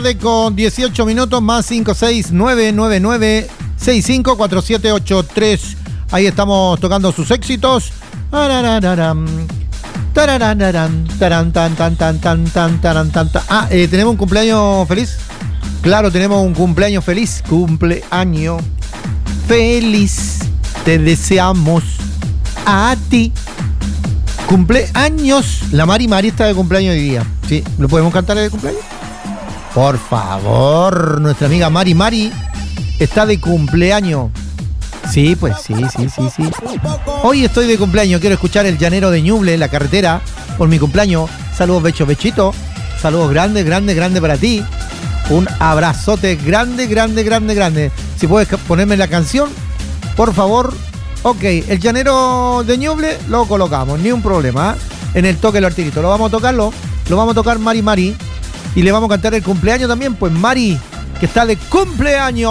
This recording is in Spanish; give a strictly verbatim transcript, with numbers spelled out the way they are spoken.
Con dieciocho minutos más cinco seis nueve nueve nueve seis cinco cuatro siete ocho tres. Ahí estamos tocando sus éxitos. Ah, eh, ¿tenemos un cumpleaños feliz? Claro, tenemos un cumpleaños feliz. Cumpleaños feliz. Te deseamos a ti. Cumpleaños. La Mari Mari está de cumpleaños hoy día. ¿Sí? ¿Lo podemos cantar de cumpleaños? Por favor, nuestra amiga Mari Mari está de cumpleaños. Sí, pues sí, sí, sí, sí. Hoy estoy de cumpleaños, quiero escuchar El Llanero de Ñuble, La Carretera, por mi cumpleaños. Saludos, Becho, Bechito. Saludos grande, grande, grande para ti. Un abrazote grande, grande, grande, grande. Si puedes ponerme la canción, por favor. Ok, El Llanero de Ñuble lo colocamos, ni un problema, ¿eh? En el toque del artiguito. Lo vamos a tocarlo, lo vamos a tocar Mari Mari. Y le vamos a cantar el cumpleaños también, pues Mari, que está de cumpleaños.